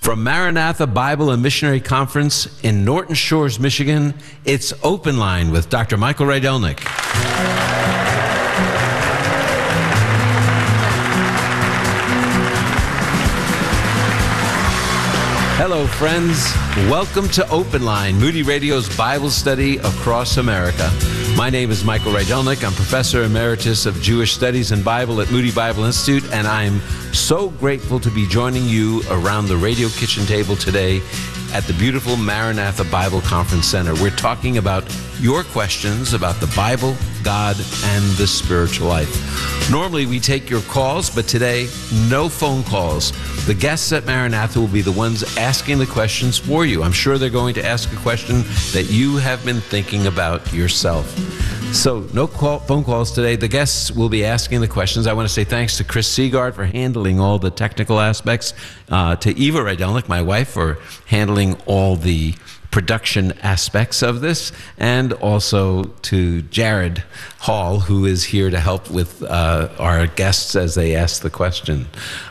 From Maranatha Bible and Missionary Conference in Norton Shores, Michigan, it's Open Line with Dr. Michael Rydelnik. Hello, friends. Welcome to Open Line, Moody Radio's Bible study across America. My name is Michael Rydelnik. I'm Professor Emeritus of Jewish Studies and Bible at Moody Bible Institute, and I'm so grateful to be joining you around the radio kitchen table today at the beautiful Maranatha Bible Conference Center. We're talking about your questions about the Bible, God, and the spiritual life. Normally, we take your calls, but today, no phone calls. The guests at Maranatha will be the ones asking the questions for you. I'm sure they're going to ask a question that you have been thinking about yourself. So, no phone calls today. The guests will be asking the questions. I want to say thanks to Chris Seagard for handling all the technical aspects, to Eva Rydelnik, my wife, for handling all the production aspects of this, and also to Jared Hall, who is here to help with our guests as they ask the question.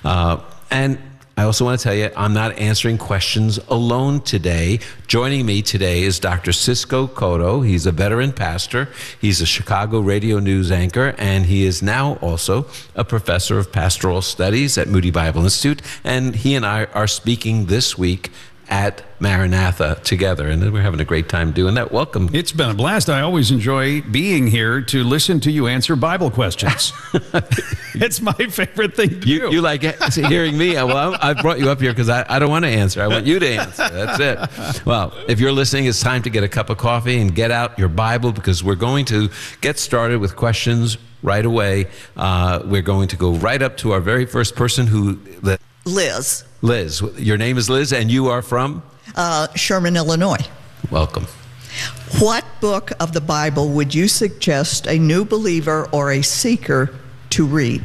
And I also want to tell you, I'm not answering questions alone today. Joining me today is Dr. Cisco Cotto. He's a veteran pastor. He's a Chicago radio news anchor, and he is now also a professor of pastoral studies at Moody Bible Institute. And he and I are speaking this week at Maranatha together, and we're having a great time doing that. Welcome. It's been a blast. I always enjoy being here to listen to you answer Bible questions. It's my favorite thing to do. You like hearing me? Well, I brought you up here because I don't want to answer. I want you to answer. That's it. Well, if you're listening, it's time to get a cup of coffee and get out your Bible, because we're going to get started with questions right away. We're going to go right up to our very first person Liz. Liz, your name is Liz, and you are from? Sherman, Illinois. Welcome. What book of the Bible would you suggest a new believer or a seeker to read?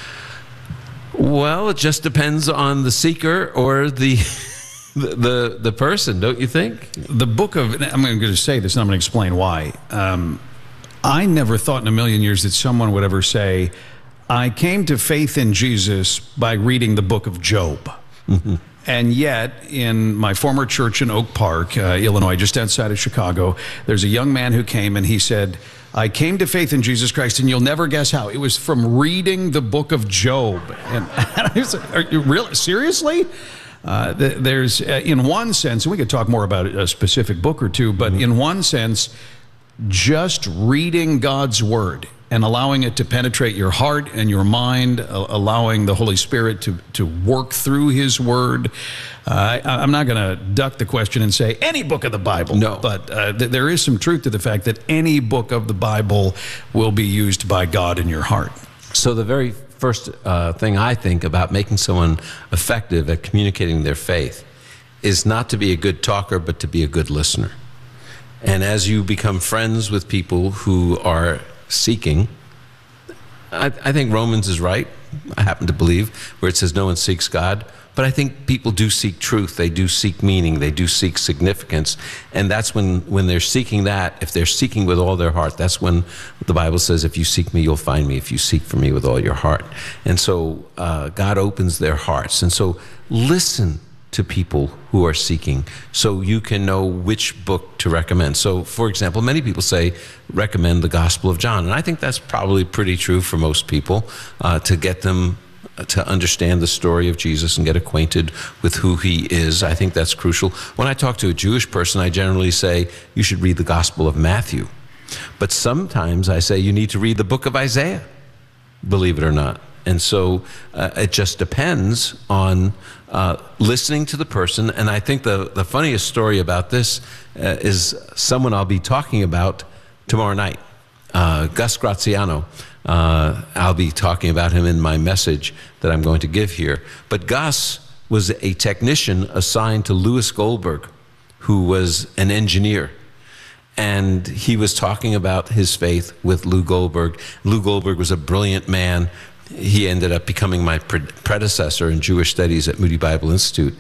Well, it just depends on the seeker or the person, don't you think? The book of, I'm going to say this and I'm going to explain why. I never thought in a million years that someone would ever say, I came to faith in Jesus by reading the book of Job. Mm-hmm. And yet, in my former church in Oak Park, Illinois, just outside of Chicago, there's a young man who came and he said, I came to faith in Jesus Christ, and you'll never guess how. It was from reading the book of Job. And I was like, are you really? Seriously? There's, in one sense, and we could talk more about a specific book or two, but in one sense, just reading God's Word and allowing it to penetrate your heart and your mind, allowing the Holy Spirit to work through His Word. I'm not going to duck the question and say any book of the Bible. No. But there is some truth to the fact that any book of the Bible will be used by God in your heart. So the very first thing I think about making someone effective at communicating their faith is not to be a good talker, but to be a good listener. And as you become friends with people who are seeking, I think Romans is right, I happen to believe, where it says no one seeks God. But I think people do seek truth, they do seek meaning, they do seek significance. And that's when they're seeking that, if they're seeking with all their heart, that's when the Bible says, if you seek me, you'll find me, if you seek for me with all your heart. And so God opens their hearts. And so listen to people who are seeking, so you can know which book to recommend. So, for example, many people say, recommend the Gospel of John. And I think that's probably pretty true for most people, to get them to understand the story of Jesus and get acquainted with who He is. I think that's crucial. When I talk to a Jewish person, I generally say, you should read the Gospel of Matthew. But sometimes I say, you need to read the book of Isaiah, believe it or not. And so it just depends on listening to the person. And I think the funniest story about this is someone I'll be talking about tomorrow night, Gus Graziano. I'll be talking about him in my message that I'm going to give here. But Gus was a technician assigned to Louis Goldberg, who was an engineer. And he was talking about his faith with Lou Goldberg. Lou Goldberg was a brilliant man. He ended up becoming my predecessor in Jewish studies at Moody Bible Institute.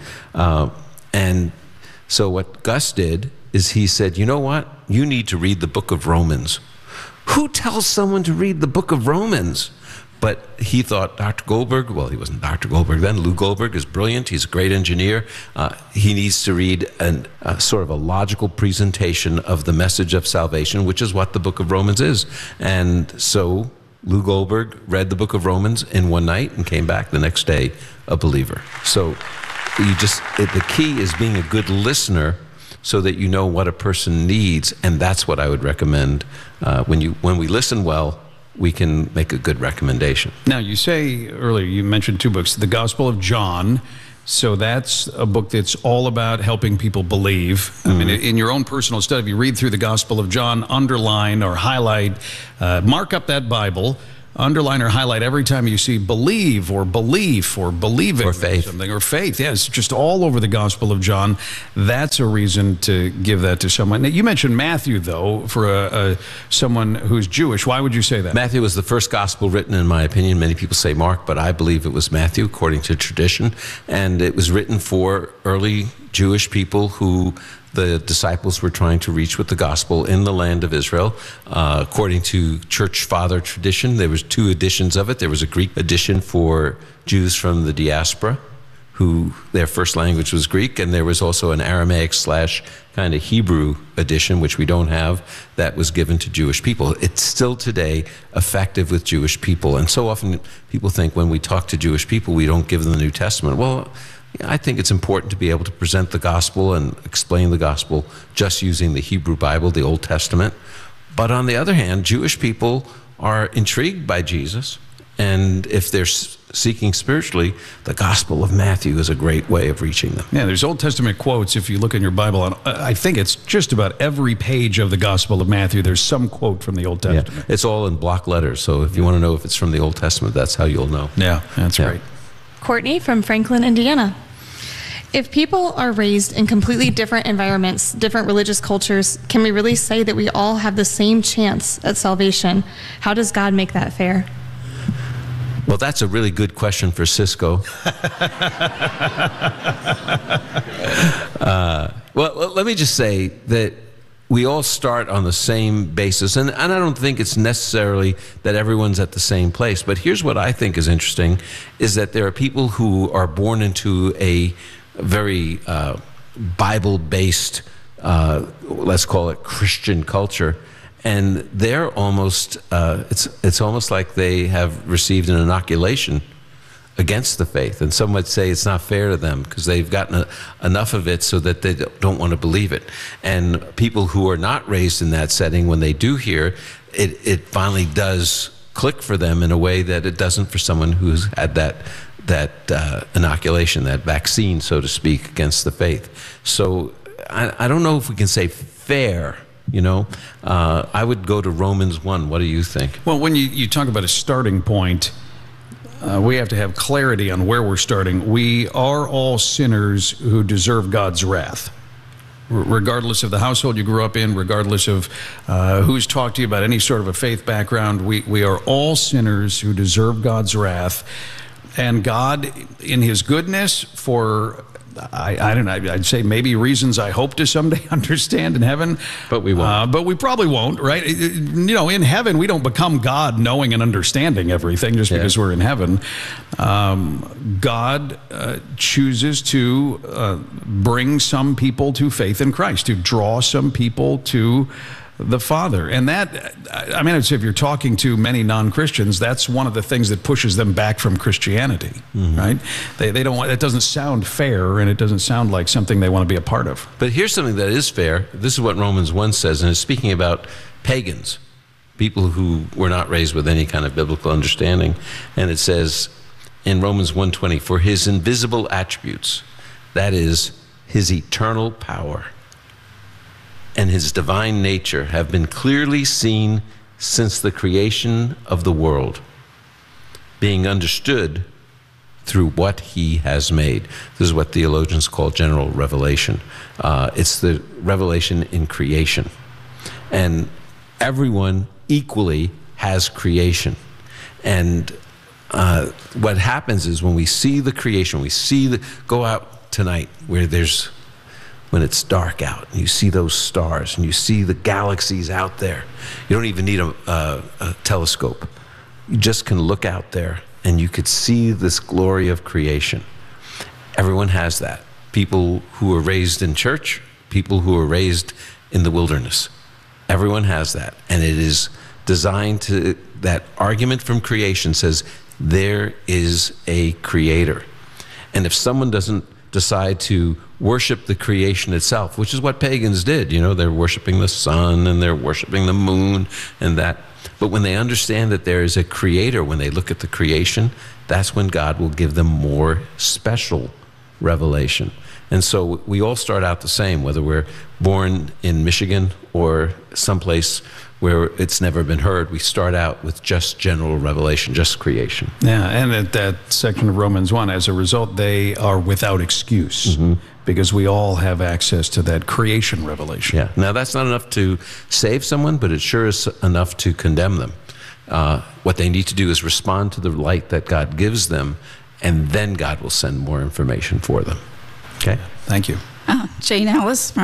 And so what Gus did is he said, you know what? You need to read the book of Romans. Who tells someone to read the book of Romans? But he thought Dr. Goldberg, well, he wasn't Dr. Goldberg then, Lou Goldberg is brilliant. He's a great engineer. He needs to read sort of a logical presentation of the message of salvation, which is what the book of Romans is. And so Lou Goldberg read the book of Romans in one night and came back the next day a believer. So the key is being a good listener so that you know what a person needs, and that's what I would recommend. When we listen well, we can make a good recommendation. Now, you say earlier, you mentioned 2 books, the Gospel of John. So that's a book that's all about helping people believe. I mean, in your own personal study, if you read through the Gospel of John, underline or highlight, mark up that Bible, underline or highlight every time you see believe or belief or believing or faith. Or something, or faith. Yeah, it's just all over the Gospel of John. That's a reason to give that to someone. Now, you mentioned Matthew, though, for someone who's Jewish. Why would you say that? Matthew was the first gospel written, in my opinion. Many people say Mark, but I believe it was Matthew, according to tradition. And it was written for early Jewish people who the disciples were trying to reach with the gospel in the land of Israel. According to church father tradition, there was 2 editions of it. There was a Greek edition for Jews from the diaspora, who their first language was Greek, and there was also an Aramaic / kind of Hebrew edition, which we don't have, that was given to Jewish people. It's still today effective with Jewish people. And so often people think when we talk to Jewish people, we don't give them the New Testament. Well, I think it's important to be able to present the gospel and explain the gospel just using the Hebrew Bible, the Old Testament. But on the other hand, Jewish people are intrigued by Jesus. And if they're seeking spiritually, the Gospel of Matthew is a great way of reaching them. Yeah, there's Old Testament quotes. If you look in your Bible, and I think it's just about every page of the Gospel of Matthew, there's some quote from the Old Testament. Yeah, it's all in block letters. So if you want to know if it's from the Old Testament, that's how you'll know. Yeah, that's right. Courtney from Franklin, Indiana. If people are raised in completely different environments, different religious cultures, can we really say that we all have the same chance at salvation? How does God make that fair? Well, that's a really good question for Cisco. Well, let me just say that we all start on the same basis, and I don't think it's necessarily that everyone's at the same place, but here's what I think is interesting, is that there are people who are born into a very Bible-based, let's call it Christian culture, and they're almost, it's almost like they have received an inoculation against the faith. And some would say it's not fair to them because they've gotten enough of it so that they don't want to believe it. And people who are not raised in that setting, when they do hear, it finally does click for them in a way that it doesn't for someone who's had that inoculation, that vaccine, so to speak, against the faith. So I don't know if we can say fair. You know, I would go to Romans 1. What do you think? Well, when you talk about a starting point, we have to have clarity on where we're starting. We are all sinners who deserve God's wrath. Regardless of the household you grew up in, regardless of who's talked to you about any sort of a faith background, we are all sinners who deserve God's wrath. And God, in His goodness, for I don't know, I'd say maybe reasons I hope to someday understand in heaven. But we won't. But we probably won't, right? You know, in heaven, we don't become God knowing and understanding everything just because we're in heaven. God chooses to bring some people to faith in Christ, to draw some people to the Father. And that, I mean, I'd say if you're talking to many non-Christians, that's one of the things that pushes them back from Christianity, right? They don't want, it doesn't sound fair, and it doesn't sound like something they want to be a part of. But here's something that is fair. This is what Romans 1 says, and it's speaking about pagans, people who were not raised with any kind of biblical understanding. And it says in Romans 1:20, for His invisible attributes, that is, His eternal power, and His divine nature have been clearly seen since the creation of the world, being understood through what He has made. This is what theologians call general revelation. It's the revelation in creation. And everyone equally has creation. And what happens is when we see the creation, go out tonight when it's dark out, and you see those stars, and you see the galaxies out there. You don't even need a telescope. you just can look out there and you could see this glory of creation. Everyone has that. People who are raised in church, people who are raised in the wilderness. Everyone has that. And it is designed to, that argument from creation says there is a creator. And if someone doesn't decide to worship the creation itself, which is what pagans did, you know, they're worshiping the sun and they're worshiping the moon and that. But when they understand that there is a creator, when they look at the creation, that's when God will give them more special revelation. And so we all start out the same, whether we're born in Michigan or someplace where it's never been heard. We start out with just general revelation, just creation. Yeah, and at that section of Romans 1, as a result, they are without excuse because we all have access to that creation revelation. Yeah. Now, that's not enough to save someone, but it sure is enough to condemn them. What they need to do is respond to the light that God gives them, and then God will send more information for them. Okay? Thank you. Jane Ellis from